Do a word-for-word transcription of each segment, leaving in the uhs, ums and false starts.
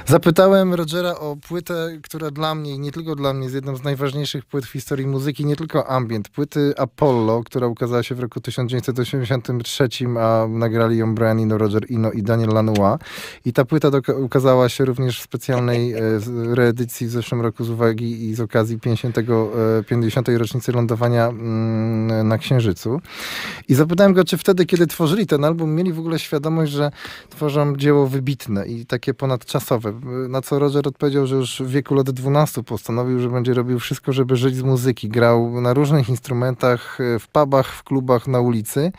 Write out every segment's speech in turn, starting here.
Zapytałem Rogera o płytę, która dla mnie i nie tylko dla mnie jest jedną z najważniejszych płyt w historii muzyki, nie tylko ambient. Płyty Apollo, która ukazała się w roku tysiąc dziewięćset osiemdziesiątym trzecim, a nagrali ją Brian Eno, Roger Eno i Daniel Lanois. I ta płyta doka- ukazała się również w specjalnej e, reedycji w zeszłym roku z uwagi i z okazji pięćdziesiątego, e, pięćdziesiątej rocznicy lądowania mm, na Księżycu. I zapytałem go, czy wtedy, kiedy tworzyli ten album, mieli w ogóle świadomość, że tworzą dzieło wybitne i takie ponadczasowe. Na co Roger odpowiedział, że już w wieku lat dwunastu postanowił, że będzie robił wszystko, żeby żyć z muzyki. Grał na różnych instrumentach, w pubach, w klubach, na ulicy.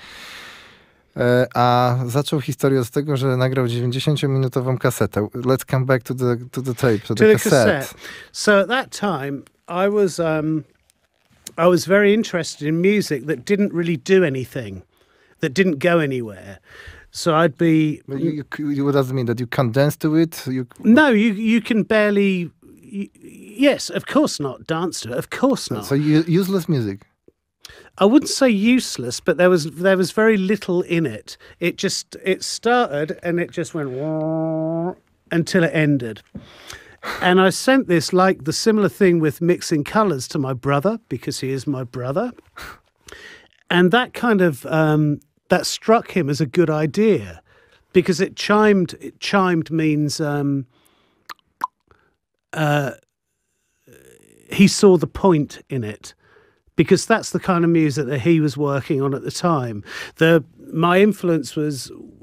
A zaczął historię od tego, że nagrał dziewięćdziesięciominutową kasetę. Let's come back to the, to the tape, to, to the, the cassette. cassette. So at that time, I was um, I was very interested in music that didn't really do anything, that didn't go anywhere. So I'd be... But you, you, what does it mean? That you can't dance to it? You... No, you you can barely... You, yes, of course not dance to it. Of course not. So you, useless music? I wouldn't say useless, but there was there was very little in it. It just... It started and it just went... until it ended. And I sent this, like the similar thing with mixing colours, to my brother, because he is my brother. And that kind of... Um, that struck him as a good idea, because it chimed. It chimed means um, uh, he saw the point in it, because that's the kind of music that he was working on at the time. The my influence was